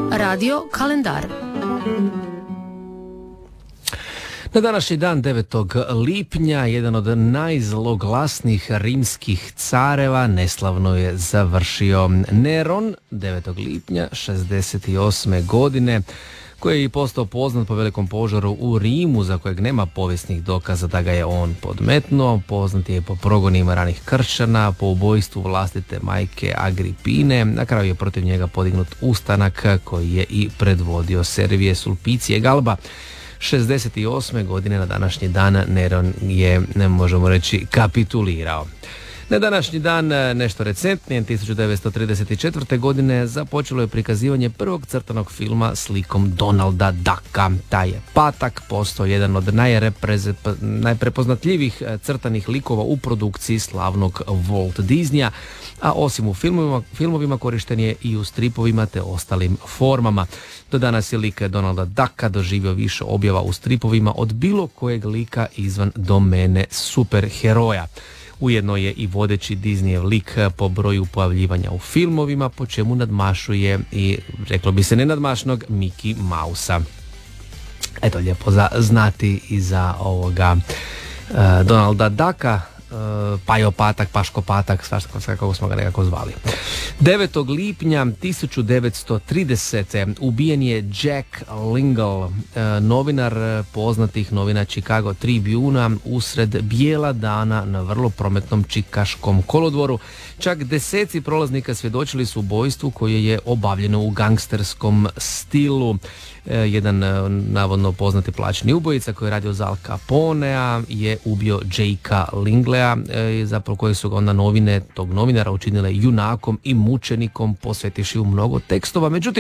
Radio kalendar. Na današnji dan 9. lipnja jedan od najzloglasnijih rimskih careva neslavno je završio. Neron 9. lipnja 68. godine, koji je i postao poznat po velikom požaru u Rimu, za kojeg nema povijesnih dokaza da ga je on podmetnuo. Poznat je po progonima ranih kršćana, po ubojstvu vlastite majke Agripine. Na kraju je protiv njega podignut ustanak koji je i predvodio Servije Sulpicije Galba. 68. godine na današnji dan Neron je, ne možemo reći, kapitulirao. Na današnji dan, nešto recentnije, 1934. godine započelo je prikazivanje prvog crtanog filma s likom Donalda Ducka. Taj je patak postao jedan od najprepoznatljivijih crtanih likova u produkciji slavnog Walt Disneya, a osim u filmovima korišten je i u stripovima te ostalim formama. Do danas je lik Donalda Ducka doživio više objava u stripovima od bilo kojeg lika izvan domene superheroja. Ujedno je i vodeći Disneyev lik po broju pojavljivanja u filmovima, po čemu nadmašuje i, reklo bi se, nenadmašnog Mickey Mousea. Eto, lijepo za znati i za ovoga Donalda Ducka, Pajo Patak, Paško Patak, svašta kako smo ga nekako zvali. 9. lipnja 1930. ubijen je Jack Lingle, novinar poznatih novina Chicago Tribuna, usred bijela dana na vrlo prometnom čikaškom kolodvoru. Čak deseci prolaznika svjedočili su ubojstvu koje je obavljeno u gangsterskom stilu. Jedan navodno poznati plaćeni ubojica koji je radio za Al Caponea je ubio Jakea Linglea, zapravo koje su ga onda novine tog novinara učinile junakom i mučenikom, posvetivši u mnogo tekstova. Međutim,